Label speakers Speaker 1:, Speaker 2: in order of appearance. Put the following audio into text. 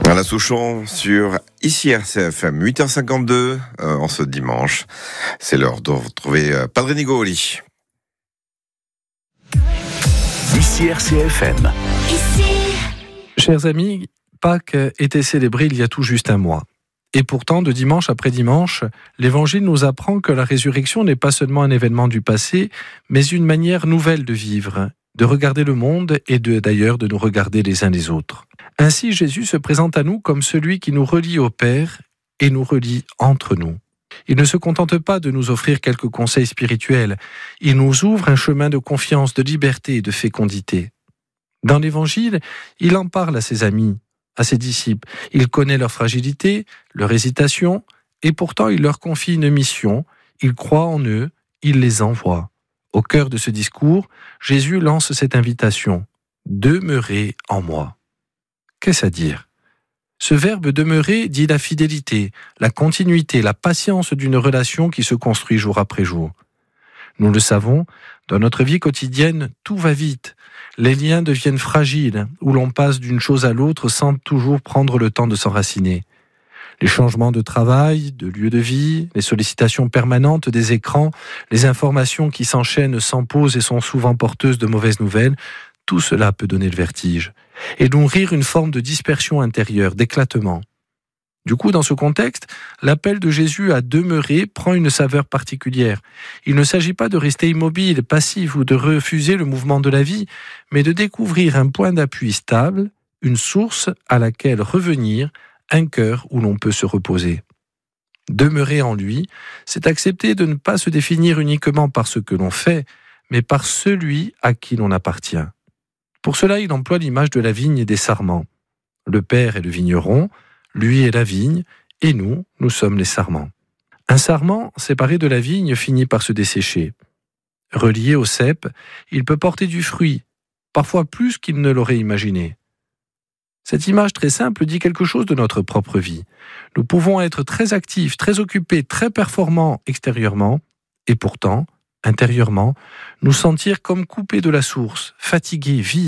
Speaker 1: Alain Souchon sur ici RCFM 8h52 en ce dimanche. C'est l'heure de retrouver Padre Nigoli.
Speaker 2: Ici RCFM.
Speaker 3: Chers amis, Pâques était célébré il y a tout juste un mois. Et pourtant, de dimanche après dimanche, l'Évangile nous apprend que la résurrection n'est pas seulement un événement du passé, mais une manière nouvelle de vivre, de regarder le monde et d'ailleurs de nous regarder les uns les autres. Ainsi, Jésus se présente à nous comme celui qui nous relie au Père et nous relie entre nous. Il ne se contente pas de nous offrir quelques conseils spirituels, il nous ouvre un chemin de confiance, de liberté et de fécondité. Dans l'Évangile, il en parle à ses amis, à ses disciples. Il connaît leur fragilité, leur hésitation, et pourtant il leur confie une mission, il croit en eux, il les envoie. Au cœur de ce discours, Jésus lance cette invitation « Demeurez en moi ». Qu'est-ce à dire ? Ce verbe « demeurer » dit la fidélité, la continuité, la patience d'une relation qui se construit jour après jour. Nous le savons, dans notre vie quotidienne, tout va vite. Les liens deviennent fragiles, où l'on passe d'une chose à l'autre sans toujours prendre le temps de s'enraciner. Les changements de travail, de lieu de vie, les sollicitations permanentes des écrans, les informations qui s'enchaînent sans pause et sont souvent porteuses de mauvaises nouvelles, tout cela peut donner le vertige et nourrir une forme de dispersion intérieure, d'éclatement. Du coup, dans ce contexte, l'appel de Jésus à demeurer prend une saveur particulière. Il ne s'agit pas de rester immobile, passif ou de refuser le mouvement de la vie, mais de découvrir un point d'appui stable, une source à laquelle revenir, un cœur où l'on peut se reposer. Demeurer en lui, c'est accepter de ne pas se définir uniquement par ce que l'on fait, mais par celui à qui l'on appartient. Pour cela, il emploie l'image de la vigne et des sarments. Le Père est le vigneron, lui est la vigne, et nous sommes les sarments. Un sarment, séparé de la vigne, finit par se dessécher. Relié au cep, il peut porter du fruit, parfois plus qu'il ne l'aurait imaginé. Cette image très simple dit quelque chose de notre propre vie. Nous pouvons être très actifs, très occupés, très performants extérieurement, et pourtant, intérieurement, nous sentir comme coupés de la source, fatigués, vides.